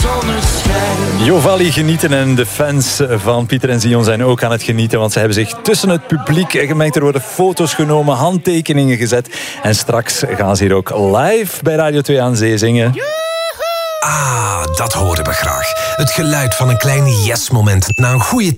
zonneschijn. Jovalli genieten en de fans van Pieter en Zion zijn ook aan het genieten, want ze hebben zich tussen het publiek gemengd. Er worden foto's genomen, handtekeningen gezet. En straks gaan ze hier ook live bij Radio 2 aan Zee zingen. Ah, dat horen we graag. Het geluid van een klein yes-moment na een goede